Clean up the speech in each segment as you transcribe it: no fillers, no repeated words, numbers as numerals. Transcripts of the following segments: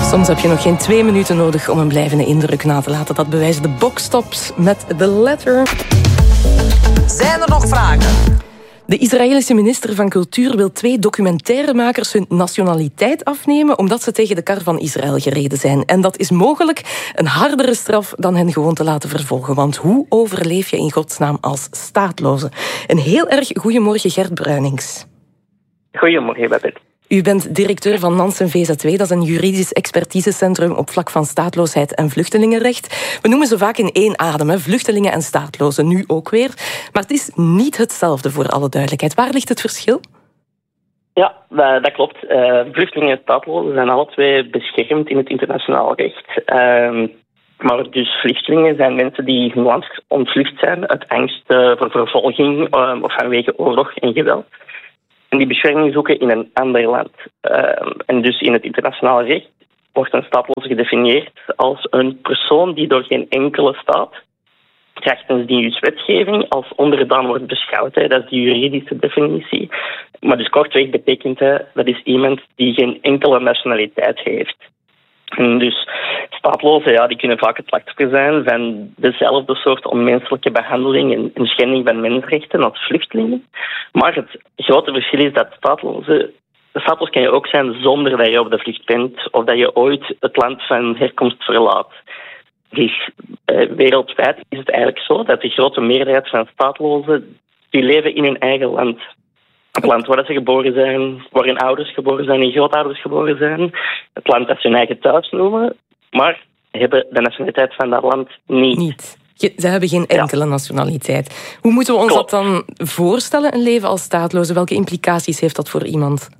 Soms heb je nog geen 2 minuten nodig om een blijvende indruk na te laten. Dat bewijzen de boxtops met The Letter. Zijn er nog vragen? De Israëlische minister van Cultuur wil 2 documentairemakers hun nationaliteit afnemen omdat ze tegen de kar van Israël gereden zijn. En dat is mogelijk een hardere straf dan hen gewoon te laten vervolgen. Want hoe overleef je in godsnaam als staatloze? Een heel erg goedemorgen, Gert Bruinings. Goedemorgen, Babette. U bent directeur van Nansen VZ2, dat is een juridisch expertisecentrum op vlak van staatloosheid en vluchtelingenrecht. We noemen ze vaak in één adem, vluchtelingen en staatlozen, nu ook weer. Maar het is niet hetzelfde voor alle duidelijkheid. Waar ligt het verschil? Ja, dat klopt. Vluchtelingen en staatlozen zijn alle 2 beschermd in het internationaal recht. Maar dus vluchtelingen zijn mensen die hun land ontvlucht zijn uit angst voor vervolging of vanwege oorlog en geweld. En die bescherming zoeken in een ander land. En dus in het internationaal recht wordt een staatloze gedefinieerd als een persoon die door geen enkele staat, krachtens die wetgeving, als onderdaan wordt beschouwd. Dat is de juridische definitie. Maar dus kortweg betekent dat is iemand die geen enkele nationaliteit heeft. En dus staatlozen, die kunnen vaak het slachtoffer zijn van dezelfde soort onmenselijke behandeling en schending van mensenrechten als vluchtelingen. Maar het grote verschil is dat staatloos kan je ook zijn zonder dat je op de vlucht bent of dat je ooit het land van herkomst verlaat. Dus wereldwijd is het eigenlijk zo dat de grote meerderheid van staatlozen die leven in hun eigen land. Het land waar ze geboren zijn, waar hun ouders geboren zijn en grootouders geboren zijn. Het land dat ze hun eigen thuis noemen, maar hebben de nationaliteit van dat land niet. Ze hebben geen enkele nationaliteit. Hoe moeten we ons dat dan voorstellen, een leven als staatloze? Welke implicaties heeft dat voor iemand?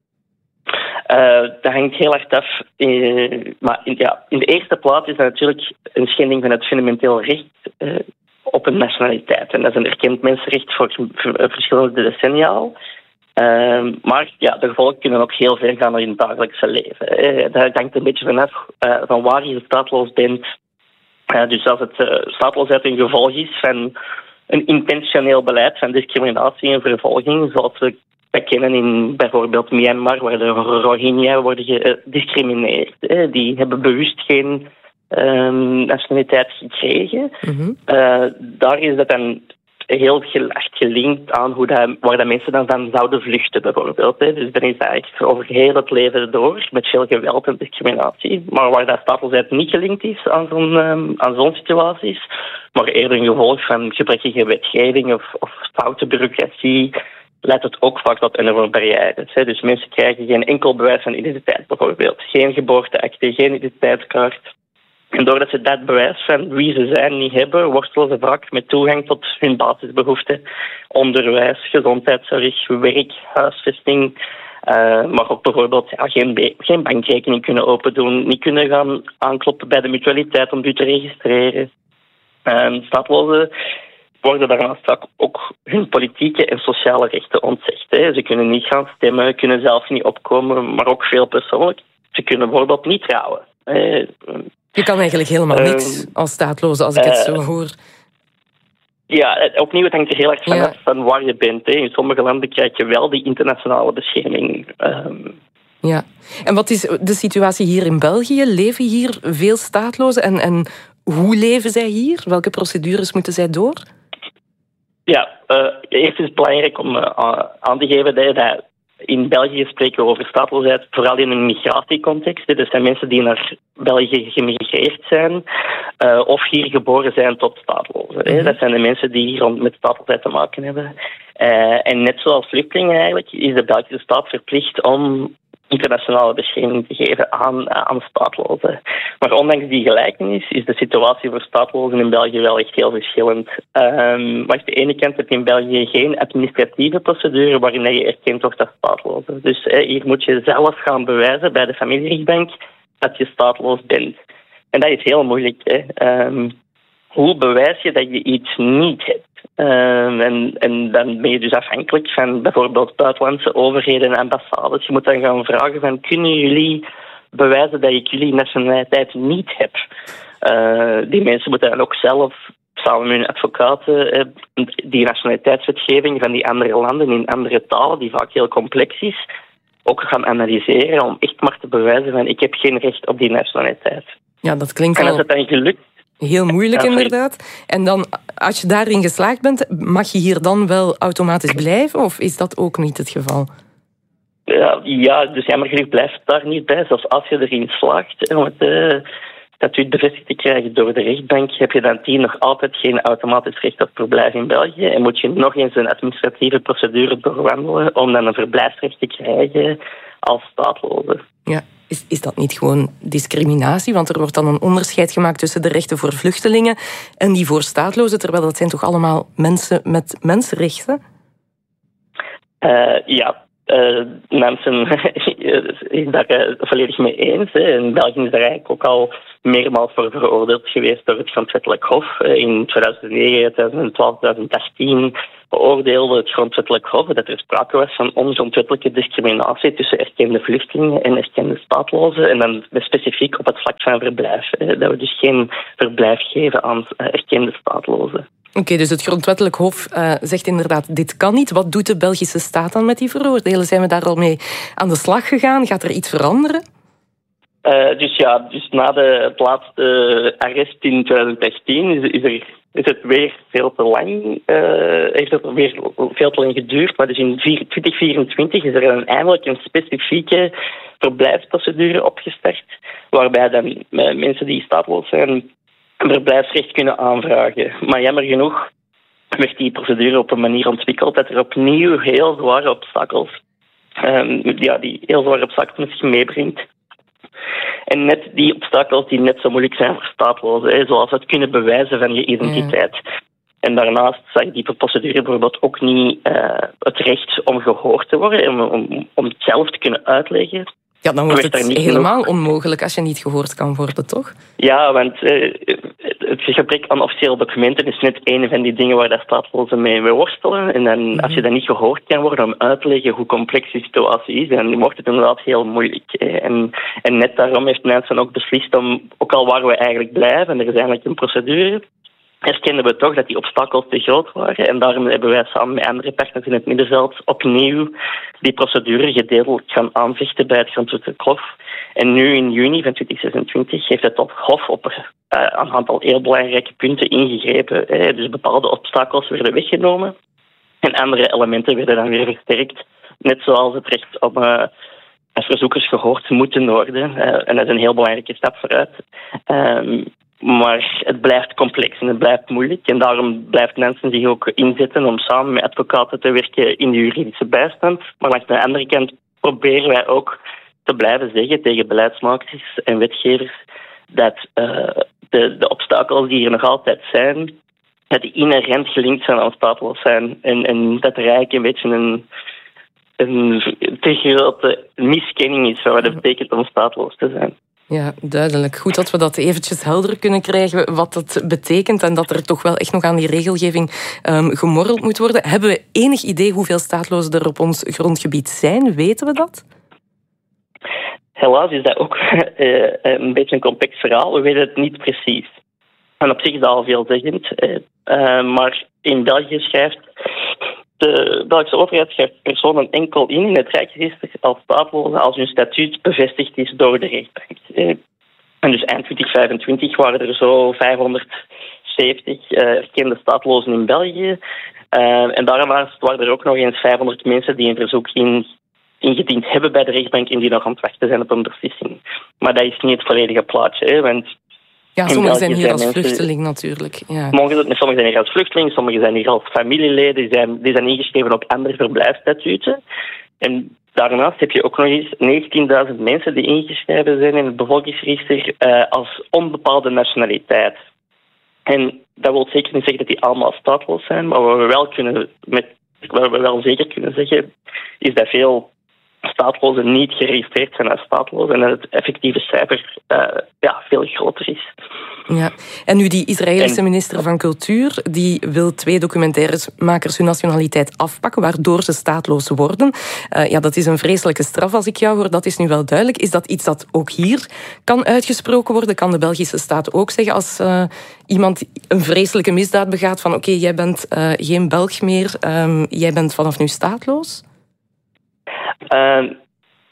Dat hangt heel erg af. Maar in de eerste plaats is dat natuurlijk een schending van het fundamenteel recht op een nationaliteit. En dat is een erkend mensenrecht voor verschillende decennia al. Maar de gevolgen kunnen ook heel ver gaan in het dagelijkse leven. Dat hangt een beetje vanaf van waar je staatloos bent. Dus als het staatloosheid een gevolg is van een intentioneel beleid van discriminatie en vervolging, zoals we dat kennen in bijvoorbeeld Myanmar, waar de Rohingya worden gediscrimineerd. Die hebben bewust geen nationaliteit gekregen. Mm-hmm. Daar is dat dan heel erg gelinkt aan waar dat mensen dan van zouden vluchten, bijvoorbeeld. Dus dan is dat echt over heel het leven door, met veel geweld en discriminatie. Maar waar dat staatloosheid niet gelinkt is aan zo'n situaties, maar eerder een gevolg van gebrekkige wetgeving of foute bureaucratie, leidt het ook vaak tot enorme barrières. Dus mensen krijgen geen enkel bewijs van identiteit, bijvoorbeeld. Geen geboorteakte, geen identiteitskaart. En doordat ze dat bewijs van wie ze zijn niet hebben, worstelen ze vaak met toegang tot hun basisbehoeften. Onderwijs, gezondheidszorg, werk, huisvesting. Maar ook bijvoorbeeld geen bankrekening kunnen opendoen, niet kunnen gaan aankloppen bij de mutualiteit om u te registreren. Staatlozen worden daarnaast vaak ook hun politieke en sociale rechten ontzegd. Ze kunnen niet gaan stemmen, kunnen zelf niet opkomen, maar ook veel persoonlijk. Ze kunnen bijvoorbeeld niet trouwen. Je kan eigenlijk helemaal niks als staatloze, als ik het zo hoor. Ja, opnieuw, het hangt er heel erg vanaf van waar je bent. In sommige landen krijg je wel die internationale bescherming. Ja, en wat is de situatie hier in België? Leven hier veel staatlozen en hoe leven zij hier? Welke procedures moeten zij door? Ja, eerst is het belangrijk om aan te geven dat in België spreken we over staatloosheid, vooral in een migratiecontext. Dat zijn mensen die naar België gemigreerd zijn of hier geboren zijn tot staatlozen. Mm-hmm. Dat zijn de mensen die hier met staatloosheid te maken hebben. En net zoals vluchtelingen eigenlijk, is de Belgische staat verplicht om internationale bescherming te geven aan staatlozen. Maar ondanks die gelijkenis is de situatie voor staatlozen in België wel echt heel verschillend. Maar aan de ene kant heb je in België geen administratieve procedure waarin je erkend wordt als staatloze. Dus hier moet je zelf gaan bewijzen bij de familierechtbank dat je staatloos bent. En dat is heel moeilijk. Hoe bewijs je dat je iets niet hebt? En dan ben je dus afhankelijk van bijvoorbeeld buitenlandse overheden en ambassades. Je moet dan gaan vragen van, kunnen jullie bewijzen dat ik jullie nationaliteit niet heb? Die mensen moeten dan ook zelf, samen met hun advocaten, die nationaliteitswetgeving van die andere landen in andere talen, die vaak heel complex is, ook gaan analyseren om echt maar te bewijzen van ik heb geen recht op die nationaliteit. Ja, dat klinkt en als al het dan gelukt... heel moeilijk, inderdaad. En dan, als je daarin geslaagd bent, mag je hier dan wel automatisch blijven? Of is dat ook niet het geval? Ja, dus jammer genoeg blijft het daar niet bij. Zelfs als je erin slaagt om het statuut bevestigd te krijgen door de rechtbank, heb je dan nog altijd geen automatisch recht op verblijf in België. En moet je nog eens een administratieve procedure doorwandelen om dan een verblijfsrecht te krijgen als staatloze. Ja. Is dat niet gewoon discriminatie? Want er wordt dan een onderscheid gemaakt tussen de rechten voor vluchtelingen en die voor staatlozen, terwijl dat zijn toch allemaal mensen met mensenrechten? Mensen is daar volledig mee eens. In België is daar eigenlijk ook al meermaals voor veroordeeld geweest door het Grondwettelijk Hof. In 2009, 2012, 2018 beoordeelde het Grondwettelijk Hof dat er sprake was van ongrondwettelijke discriminatie tussen erkende vluchtelingen en erkende staatlozen. En dan specifiek op het vlak van verblijf. Dat we dus geen verblijf geven aan erkende staatlozen. Oké, dus het Grondwettelijk Hof zegt inderdaad, dit kan niet. Wat doet de Belgische staat dan met die veroordelen? Zijn we daar al mee aan de slag gegaan? Gaat er iets veranderen? Dus na het laatste arrest in 2018 is het weer veel te lang. Heeft het weer veel te lang geduurd. Maar dus in 2024 is er eindelijk een specifieke verblijfsprocedure opgestart, waarbij dan mensen die staatloos zijn een verblijfsrecht kunnen aanvragen. Maar jammer genoeg werd die procedure op een manier ontwikkeld dat er opnieuw heel zware obstakels met zich meebrengt. En net die obstakels die net zo moeilijk zijn voor staatlozen, zoals het kunnen bewijzen van je identiteit. Ja. En daarnaast zag die procedure bijvoorbeeld ook niet het recht om gehoord te worden, om het zelf te kunnen uitleggen. Ja, dan wordt het helemaal onmogelijk als je niet gehoord kan worden, toch? Ja, want het gebrek aan officiële documenten is net een van die dingen waar de staatlozen mee worstelen. En dan, als je dan niet gehoord kan worden om uit te leggen hoe complex die situatie is, dan wordt het inderdaad heel moeilijk. En net daarom heeft mensen ook beslist om, ook al waar we eigenlijk blijven, en er is eigenlijk een procedure, erkenden we toch dat die obstakels te groot waren. En daarom hebben wij samen met andere partners in het middenveld opnieuw die procedure gedeeltelijk gaan aanvechten bij het Grondwettelijk Hof. En nu in juni van 2026 heeft het Hof op een aantal heel belangrijke punten ingegrepen. Dus bepaalde obstakels werden weggenomen en andere elementen werden dan weer versterkt. Net zoals het recht om verzoekers gehoord moeten worden. En dat is een heel belangrijke stap vooruit. Maar het blijft complex en het blijft moeilijk. En daarom blijft mensen zich ook inzetten om samen met advocaten te werken in de juridische bijstand. Maar langs de andere kant proberen wij ook te blijven zeggen tegen beleidsmakers en wetgevers dat de obstakels die er nog altijd zijn, dat die inherent gelinkt zijn aan staatloos zijn. En dat er eigenlijk een beetje een te grote miskenning is van wat het betekent om staatloos te zijn. Ja, duidelijk. Goed dat we dat eventjes helder kunnen krijgen, wat dat betekent en dat er toch wel echt nog aan die regelgeving gemorreld moet worden. Hebben we enig idee hoeveel staatlozen er op ons grondgebied zijn? Weten we dat? Helaas is dat ook een beetje een complex verhaal. We weten het niet precies. En op zich is dat al veelzeggend. Maar in België schrijft de Belgische overheid schrijft personen enkel in het Rijksregister als staatlozen als hun statuut bevestigd is door de rechtbank. En dus eind 2025 waren er zo 570 erkende staatlozen in België. En daarnaast waren er ook nog eens 500 mensen die een verzoek ingediend hebben bij de rechtbank en die nog aan het wachten zijn op een beslissing. Maar dat is niet het volledige plaatje, want ja, sommigen zijn hier als vluchteling natuurlijk. Ja. Sommigen zijn hier als vluchteling, sommigen zijn hier als familieleden, die zijn ingeschreven op andere verblijfsstatuten. En daarnaast heb je ook nog eens 19.000 mensen die ingeschreven zijn in het bevolkingsregister als onbepaalde nationaliteit. En dat wil zeker niet zeggen dat die allemaal staatloos zijn, maar wat we wel zeker kunnen zeggen, is dat veel staatlozen niet geregistreerd zijn als staatlozen en dat het effectieve cijfer veel groter is. Ja. En nu die Israëlische minister van Cultuur, die wil 2 documentairemakers hun nationaliteit afpakken, waardoor ze staatloos worden. Dat is een vreselijke straf als ik jou hoor, dat is nu wel duidelijk. Is dat iets dat ook hier kan uitgesproken worden? Kan de Belgische staat ook zeggen als iemand een vreselijke misdaad begaat van oké, jij bent geen Belg meer, jij bent vanaf nu staatloos?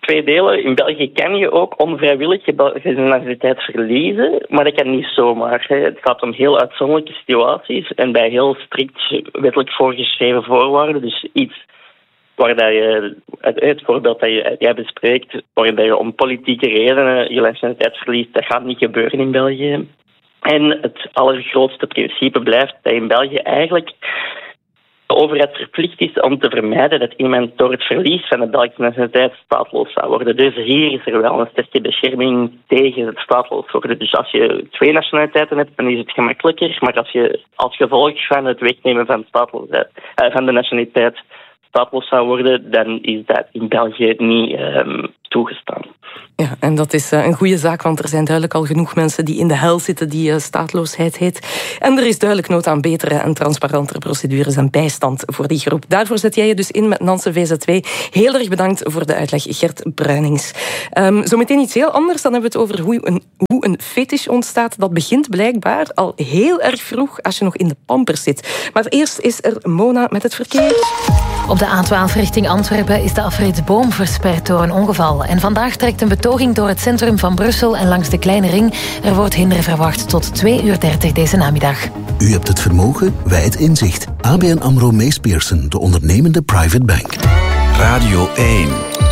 twee delen. In België kan je ook onvrijwillig je nationaliteit verliezen, maar dat kan niet zomaar. Het gaat om heel uitzonderlijke situaties en bij heel strikt wettelijk voorgeschreven voorwaarden. Dus iets waar je, het voorbeeld dat jij bespreekt, waarbij je om politieke redenen je nationaliteit verliest, dat gaat niet gebeuren in België. En het allergrootste principe blijft dat in België eigenlijk de overheid verplicht is om te vermijden dat iemand door het verlies van de Belgische nationaliteit staatloos zou worden. Dus hier is er wel een sterke bescherming tegen het staatloos worden. Dus als je twee nationaliteiten hebt, dan is het gemakkelijker. Maar als je als gevolg van het wegnemen van de nationaliteit staatloos zou worden, dan is dat in België niet toegestaan. Ja, en dat is een goede zaak, want er zijn duidelijk al genoeg mensen die in de hel zitten die staatloosheid heet. En er is duidelijk nood aan betere en transparantere procedures en bijstand voor die groep. Daarvoor zet jij je dus in met Nansen VZW. Heel erg bedankt voor de uitleg, Gert Bruinings. Zometeen iets heel anders, dan hebben we het over hoe een fetish ontstaat. Dat begint blijkbaar al heel erg vroeg als je nog in de pampers zit. Maar eerst is er Mona met het verkeer. Op de A12 richting Antwerpen is de afrit Boom versperd door een ongeval. En vandaag trekt een betoging door het centrum van Brussel en langs de Kleine Ring. Er wordt hinder verwacht tot 2:30 deze namiddag. U hebt het vermogen, wij het inzicht. ABN AMRO Mees Pierson, de ondernemende private bank. Radio 1.